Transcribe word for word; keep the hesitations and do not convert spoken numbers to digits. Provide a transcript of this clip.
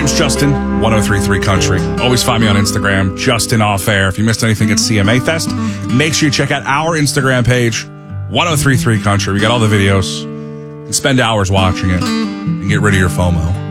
name's Justin, one oh three three Country. Always find me on Instagram, Justin Off Air. If you missed anything at C M A Fest, make sure you check out our Instagram page, one oh three three Country. We got all the videos. You can spend hours watching it and get rid of your FOMO.